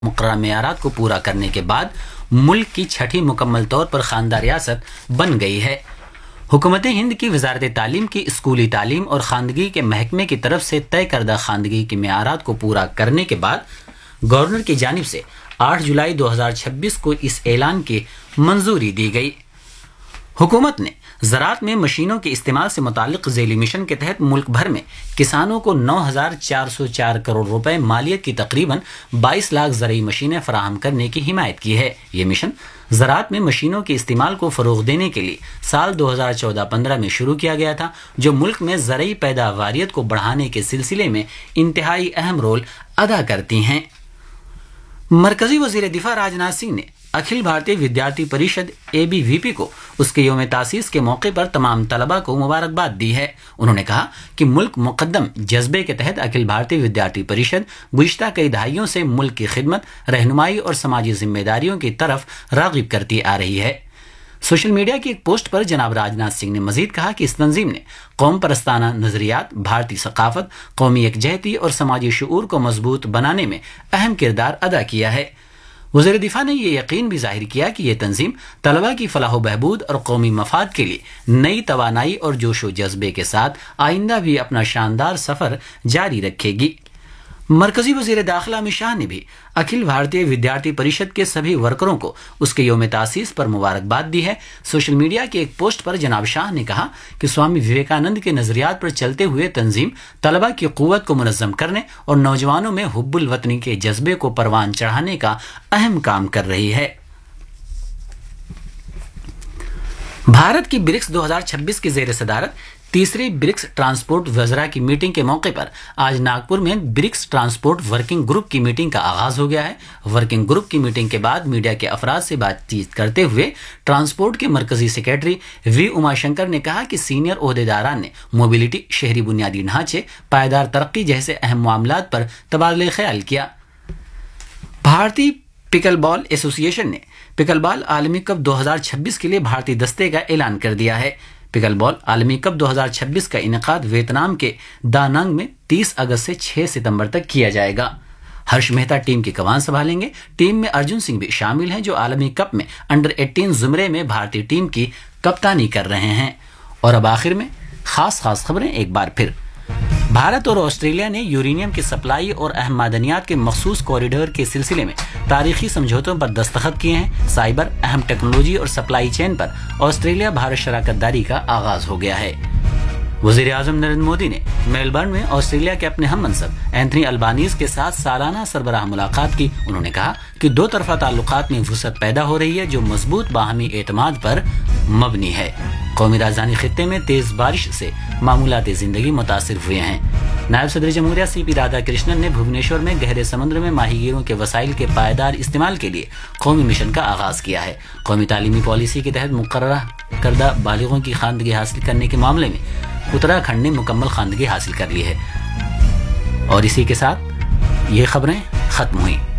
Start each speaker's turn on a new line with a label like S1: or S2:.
S1: मुकर्रर मेयारात को पूरा करने के बाद मुल्क की छठी मुकम्मल तौर पर खानदा रियासत बन गई है। हुकूमत हिंद की वजारत तालीम की स्कूली तालीम और खानदगी के महकमे की तरफ से तय करदा खानदगी के मेयारात को पूरा करने के बाद गवर्नर की जानिब से 8 जुलाई 2026 को इस ऐलान की मंजूरी दी गई। हुकूमत ने ज़राअत में मशीनों के इस्तेमाल से मुताल्लिक़ ज़ैली मिशन के तहत मुल्क भर में किसानों को 9,404 करोड़ रुपए मालियत की तकरीबन 22 लाख ज़रई मशीनें फराहम करने की हिमायत की है। ये मिशन ज़राअत में मशीनों के इस्तेमाल को फ़रोग़ देने के लिए साल 2014-15 में शुरू किया गया था, जो मुल्क में ज़रई पैदावारियत को बढ़ाने के सिलसिले में इंतहाई अहम रोल अदा करती हैं। मरकजी वज़ीर दिफा राजनाथ सिंह ने अखिल भारतीय विद्यार्थी परिषद ABVP को उसके यौम तासीस के मौके पर तमाम तलबा को मुबारकबाद दी है। उन्होंने कहा कि मुल्क मुक़द्दम जज्बे के तहत अखिल भारतीय विद्यार्थी परिषद गुज़िश्ता कई दहाइयों से मुल्क की खिदमत, रहनुमाई और समाजी जिम्मेदारियों की तरफ राग़िब करती आ रही है। सोशल मीडिया की एक पोस्ट पर जनाब राजनाथ सिंह ने मजीद कहा कि इस तंजीम ने कौम परस्ताना नज़रियात, भारतीय सकाफत, कौमी यकजहती और समाजी शऊर को मजबूत बनाने में अहम किरदार अदा किया है। वज़ीर दिफा ने यह यकीन भी जाहिर किया कि यह तंजीम तलबा की फलाह बहबूद और कौमी मफाद के लिए नई तवानाई और जोश व जज्बे के साथ आइंदा भी अपना शानदार सफ़र जारी रखेगी। मरकजी वज़ीर दाखिला अमित शाह ने भी अखिल भारतीय विद्यार्थी परिषद के सभी वर्करों को उसके यौम तासीस पर मुबारकबाद दी है। सोशल मीडिया की एक पोस्ट पर जनाब शाह ने कहा कि स्वामी विवेकानंद के नज़रियात पर चलते हुए तंजीम तलबा की क़ुव्वत को मुनज़्ज़म करने और नौजवानों में हुब्बुल वतनी के जज्बे को परवान चढ़ाने का अहम काम कर रही है। भारत की ब्रिक्स 2026 की ज़ेर सदारत तीसरी ब्रिक्स ट्रांसपोर्ट वज़रा की मीटिंग के मौके पर आज नागपुर में ब्रिक्स ट्रांसपोर्ट वर्किंग ग्रुप की मीटिंग का आगाज हो गया है। वर्किंग ग्रुप की मीटिंग के बाद मीडिया के अफराद से बातचीत करते हुए ट्रांसपोर्ट के मरकजी सेक्रेटरी V उमाशंकर ने कहा कि सीनियर ओहदेदारान ने मोबिलिटी, शहरी बुनियादी ढांचे, पायदार तरक्की जैसे अहम मामलात पर तबादले ख्याल किया। भारतीय पिकलबॉल एसोसिएशन ने पिकलबॉल आलमी कप 2026 के लिए भारतीय दस्ते का ऐलान कर दिया है। पिकलबॉल आलमी कप 2026 का इनेकाद वियतनाम के दा नंग में 30 अगस्त से 6 सितंबर तक किया जाएगा। हर्ष मेहता टीम की कमान संभालेंगे। टीम में अर्जुन सिंह भी शामिल हैं, जो आलमी कप में अंडर 18 जुमरे में भारतीय टीम की कप्तानी कर रहे हैं। और अब आखिर में खास खबरें एक बार फिर। भारत और ऑस्ट्रेलिया ने यूरेनियम की सप्लाई और अहम मादनियात के मखसूस कॉरिडोर के सिलसिले में तारीखी समझौतों पर दस्तखत किए हैं। साइबर, अहम टेक्नोलॉजी और सप्लाई चेन पर ऑस्ट्रेलिया भारत शराकतदारी का आगाज हो गया है। वज़ीर आज़म नरेंद्र मोदी ने मेलबर्न में ऑस्ट्रेलिया के अपने हम मनसब एंथनी अल्बानीज के साथ सालाना सरबराह मुलाकात की। उन्होंने कहा कि दो तरफा ताल्लुकात में वुसअत पैदा हो रही है, जो मजबूत बाहमी एतमाद पर मबनी है। कौमी राजधानी खित्ते में तेज बारिश से मामूलाती जिंदगी मुतासिर हुए हैं। नायब सदर जमहूरिया CP राधाकृष्णन ने भुवनेश्वर में गहरे समुद्र में माहीगीरों के वसाइल के पायदार इस्तेमाल के लिए कौमी मिशन का आगाज किया है। कौमी तालीमी पॉलिसी के तहत मुकर्रर करदा बालिगों की खानदगी हासिल करने के मामले में उत्तराखंड ने मुकम्मल खानदगी हासिल कर ली है। और इसी के साथ ये खबरें खत्म हुई।